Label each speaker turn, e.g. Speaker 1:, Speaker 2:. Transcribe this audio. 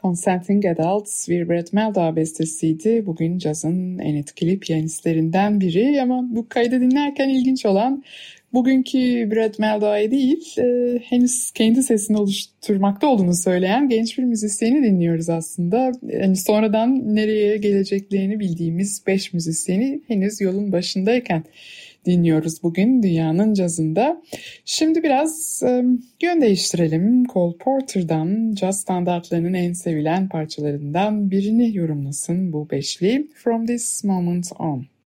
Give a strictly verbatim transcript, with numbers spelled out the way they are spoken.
Speaker 1: Consenting Adults bir Brett Meldau bestesiydi. Bugün cazın en etkili piyanistlerinden biri ama bu kaydı dinlerken ilginç olan bugünkü Brett Meldau'ya değil, e, henüz kendi sesini oluşturmakta olduğunu söyleyen genç bir müzisyeni dinliyoruz aslında. Yani sonradan nereye geleceklerini bildiğimiz beş müzisyeni henüz yolun başındayken dinliyoruz bugün dünyanın cazında. Şimdi biraz e, yön değiştirelim. Cole Porter'dan caz standartlarının en sevilen parçalarından birini yorumlasın bu beşli. From This Moment On.